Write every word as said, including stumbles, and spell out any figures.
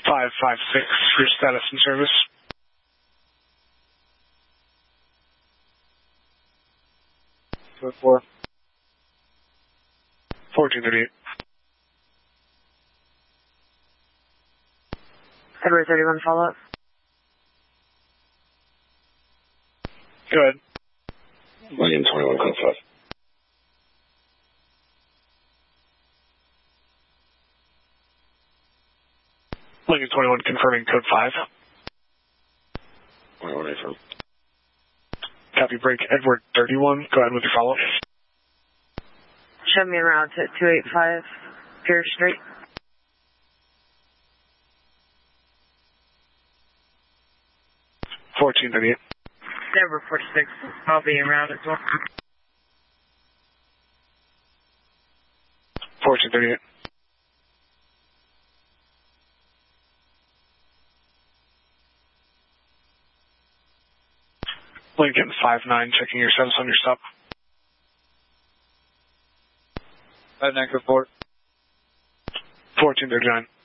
five five six, your status and service. four. fourteen thirty-eight. Edward thirty-one, follow-up. Go ahead. William twenty-one, code five. Lincoln twenty-one, confirming code five. twenty-one, affirm. Copy, break. Edward thirty-one, go ahead with your follow-up. Show me around to two eight five Pierce Street. fourteen thirty-eight. Denver forty-six, I'll be around as well. fourteen thirty-eight. Lincoln five nine, checking your status on your stop. five nine, code four. fourteen thirty-nine.